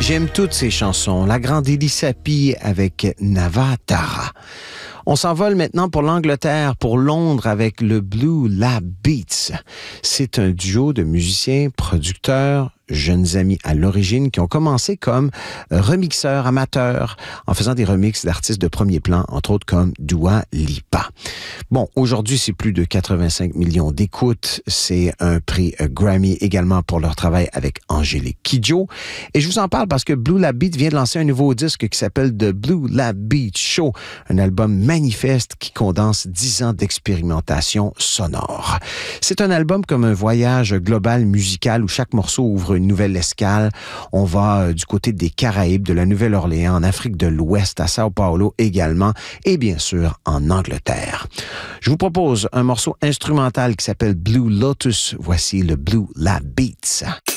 J'aime toutes ces chansons. La grande Elie Sapi avec Navatara. On s'envole maintenant pour l'Angleterre, pour Londres avec le Blue Lab Beats. C'est un duo de musiciens, producteurs, jeunes amis à l'origine qui ont commencé comme remixeurs amateurs en faisant des remixes d'artistes de premier plan, entre autres comme Dua Lipa. Bon, aujourd'hui, c'est plus de 85 millions d'écoutes. C'est un prix Grammy également pour leur travail avec Angélique Kidjo. Et je vous en parle parce que Blue Lab Beat vient de lancer un nouveau disque qui s'appelle The Blue Lab Beat Show, un album manifeste qui condense 10 ans d'expérimentation sonore. C'est un album comme un voyage global musical où chaque morceau ouvre une nouvelle escale. On va du côté des Caraïbes, de la Nouvelle-Orléans, en Afrique de l'Ouest, à Sao Paulo également, et bien sûr en Angleterre. Je vous propose un morceau instrumental qui s'appelle Blue Lotus. Voici le Blue Lab Beats.